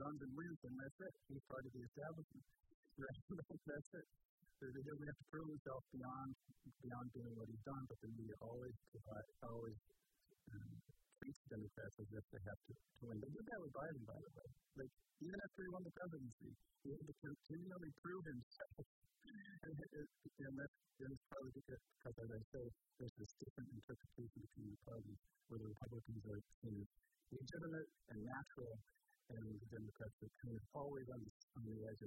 runs and wins, and that's it. He's part of the establishment. Right? That's it. He doesn't have to prove himself beyond doing what he's done, but the media always treats Democrats as if they have to win. They did that with Biden, by the way. Like, even after he won the presidency, he had to continually prove himself. and that's probably because, as I say, there's this different interpretation between the parties, where the Republicans are seen as legitimate and natural, and the Democrats are kind of always on the edge